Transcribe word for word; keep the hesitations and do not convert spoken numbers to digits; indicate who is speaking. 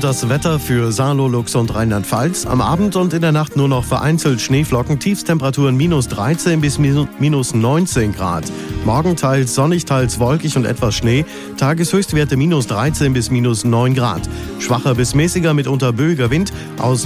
Speaker 1: Und das Wetter für Saarloh, Luchs und Rheinland-Pfalz. Am Abend und in der Nacht nur noch vereinzelt Schneeflocken, Tiefstemperaturen minus dreizehn bis minus neunzehn Grad. Morgen teils sonnig, teils wolkig und etwas Schnee. Tageshöchstwerte minus dreizehn bis minus neun Grad. Schwacher bis mäßiger, mitunter böiger Wind aus